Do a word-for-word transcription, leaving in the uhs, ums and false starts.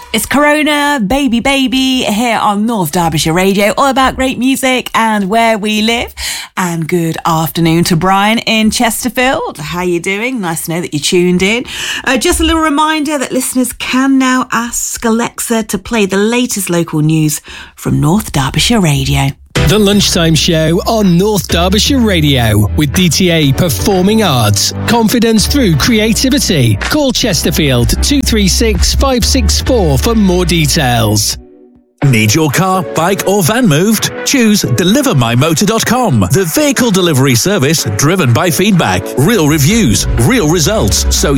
It's Corona, Baby Baby, here on North Derbyshire Radio, all about great music and where we live. And good afternoon to Brian in Chesterfield. How you doing? Nice to know that you tuned in. Uh, just a little reminder that listeners can now ask Alexa to play the latest local news from North Derbyshire Radio. The Lunchtime Show on North Derbyshire Radio with D T A Performing Arts. Confidence through creativity. Call Chesterfield two three six, five six four for more details. Need your car, bike or van moved? Choose deliver my motor dot com, the vehicle delivery service driven by feedback, real reviews, real results, so